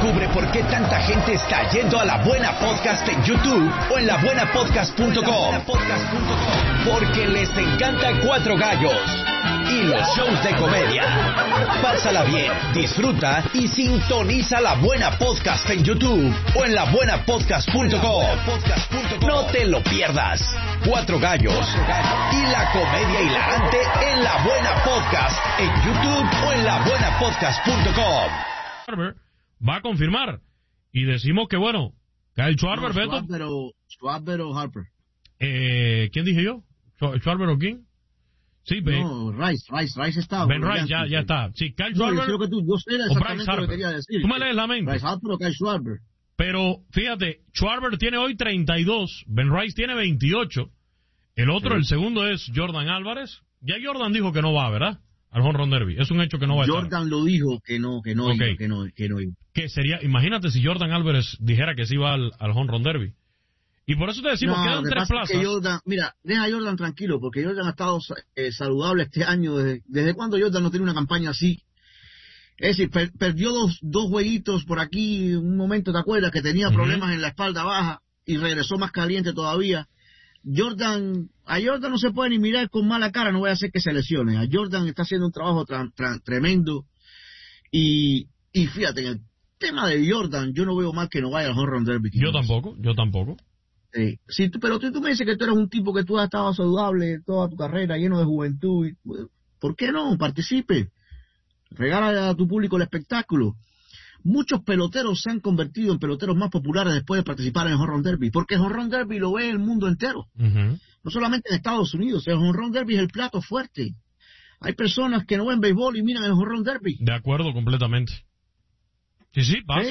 Descubre por qué tanta gente está yendo a La Buena Podcast en YouTube o en labuenapodcast.com. Porque les encanta Cuatro Gallos y los shows de comedia. Pásala bien, disfruta y sintoniza La Buena Podcast en YouTube o en labuenapodcast.com. No te lo pierdas. Cuatro Gallos y la comedia hilarante en La Buena Podcast en YouTube o en labuenapodcast.com. Va a confirmar y decimos que bueno, Kyle Schwarber, Beto. Schwarber o Harper. ¿Quién dije yo? ¿Schwarber o quién? Sí, no, Rice está. Ben Rice ya está. Sí, Kyle Schwarber. Yo sé exactamente lo que quería decir. Tú me lees la mente. Rice Harper o Kyle Schwarber. Pero fíjate, Schwarber tiene hoy 32, Ben Rice tiene 28. El otro, sí. El segundo es Jordan Álvarez. Ya Jordan dijo que no va, ¿verdad? Al Home Run Derby. Es un hecho que no va a estar. Jordan lo dijo que no okay. iba. ¿Qué sería? Imagínate si Jordan Álvarez dijera que sí va al Home Run Derby. Y por eso te decimos, quedan 3 plazas. Mira, deja a Jordan tranquilo, porque Jordan ha estado saludable este año. ¿Desde cuándo Jordan no tiene una campaña así? Es decir, perdió dos jueguitos por aquí, un momento, ¿te acuerdas? Que tenía problemas en la espalda baja y regresó más caliente todavía. A Jordan no se puede ni mirar con mala cara, no voy a hacer que se lesione. A Jordan está haciendo un trabajo tremendo. Y fíjate, en el tema de Jordan, yo no veo mal que no vaya al Home Run Derby. Yo tampoco. Sí, pero tú me dices que tú eres un tipo que tú has estado saludable toda tu carrera, lleno de juventud. ¿Por qué no? Participe. Regala a tu público el espectáculo. Muchos peloteros se han convertido en peloteros más populares después de participar en el Home Run Derby, porque el Home Run Derby lo ve el mundo entero. No solamente en Estados Unidos, el Home Run Derby es el plato fuerte. Hay personas que no ven béisbol y miran el Home Run Derby. De acuerdo, completamente. Sí, pasa.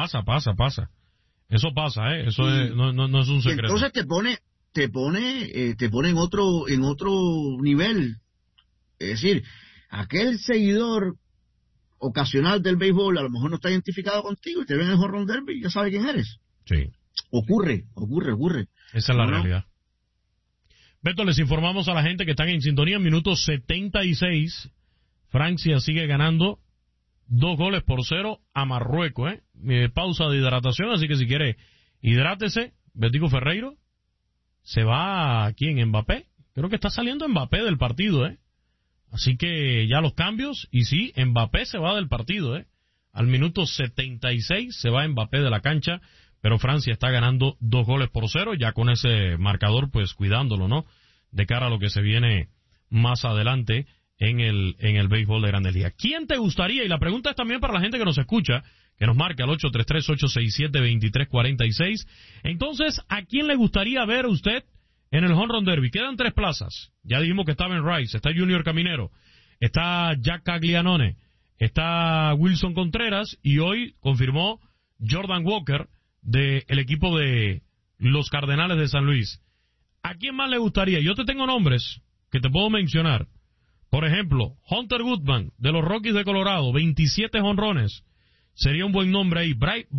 Eso pasa, Eso no es un secreto. Entonces te pone en otro nivel. Es decir, aquel seguidor ocasional del béisbol a lo mejor no está identificado contigo y te ven en el Home Run Derby y ya sabe quién eres. Sí. Ocurre. Esa es la realidad. Beto, les informamos a la gente que están en sintonía en minuto 76. Francia sigue ganando 2-0 a Marruecos, pausa de hidratación, así que si quiere, hidrátese. Betico Ferreiro se va aquí en Mbappé. Creo que está saliendo Mbappé del partido, Así que ya los cambios, y sí, Mbappé se va del partido, Al minuto 76 se va Mbappé de la cancha, pero Francia está ganando 2-0, ya con ese marcador, pues cuidándolo, ¿no? De cara a lo que se viene más adelante en el béisbol de Grandes Ligas. ¿Quién te gustaría? Y la pregunta es también para la gente que nos escucha, que nos marca al 833-867-2346. Entonces, ¿a quién le gustaría ver a usted en el Home Run Derby? Quedan 3 plazas. Ya dijimos que está Ben Rice, está Junior Caminero, está Jack Caglianone, está Wilson Contreras, y hoy confirmó Jordan Walker del equipo de los Cardenales de San Luis. ¿A quién más le gustaría? Yo te tengo nombres que te puedo mencionar. Por ejemplo, Hunter Goodman de los Rockies de Colorado, 27 jonrones. Sería un buen nombre ahí.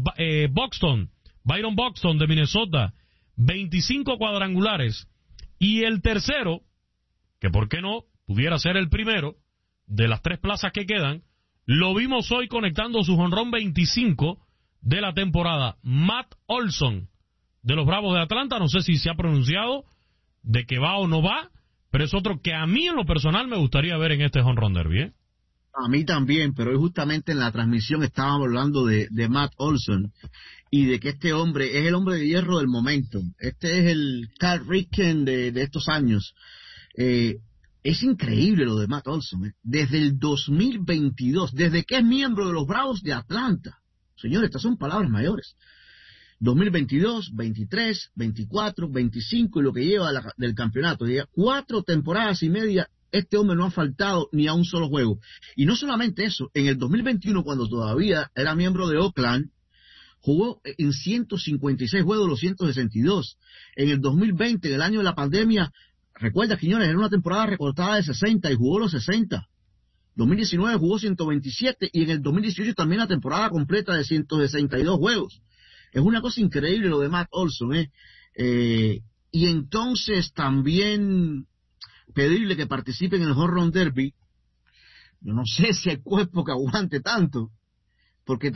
Byron Buxton de Minnesota, 25 cuadrangulares. Y el tercero, que por qué no, pudiera ser el primero, de las 3 plazas que quedan, lo vimos hoy conectando su jonrón 25 de la temporada. Matt Olson, de los Bravos de Atlanta, no sé si se ha pronunciado de que va o no va, pero es otro que a mí en lo personal me gustaría ver en este Home Run Derby, A mí también, pero hoy justamente en la transmisión estábamos hablando de Matt Olson y de que este hombre es el hombre de hierro del momento. Este es el Cal Ripken de estos años. Es increíble lo de Matt Olson. Desde el 2022, desde que es miembro de los Bravos de Atlanta. Señores, estas son palabras mayores. 2022, 23, 24, 25 y lo que lleva del campeonato. 4 temporadas y media. Este hombre no ha faltado ni a un solo juego. Y no solamente eso, en el 2021, cuando todavía era miembro de Oakland, jugó en 156 juegos los 162. En el 2020, en el año de la pandemia, recuerda, Quiñones, era una temporada recortada de 60 y jugó los 60. 2019 jugó 127 y en el 2018 también la temporada completa de 162 juegos. Es una cosa increíble lo de Matt Olson, y entonces también pedirle que participe en el Home Run Derby. Yo no sé si hay cuerpo que aguante tanto, porque